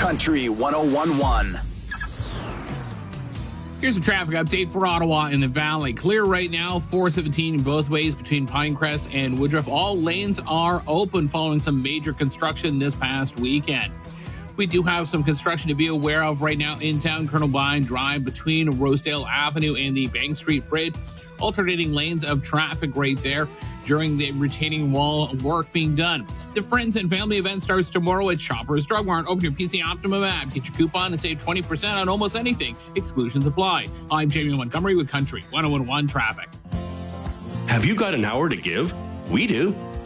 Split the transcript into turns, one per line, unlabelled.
Country 101.1.
Here's a traffic update for Ottawa in the Valley. Clear right now, 417 both ways between Pinecrest and Woodruff. All lanes are open following some major construction this past weekend. We do have some construction to be aware of right now in town. Colonel Byne Drive between Rosedale Avenue and the Bank Street Bridge. Alternating lanes of traffic right there during the retaining wall work being done. The Friends and Family event starts tomorrow at Shoppers Drug Mart. Open your PC Optimum app. Get your coupon and save 20% on almost anything. Exclusions apply. I'm Jamie Montgomery with Country 101.1 Traffic.
Have you got an hour to give? We do.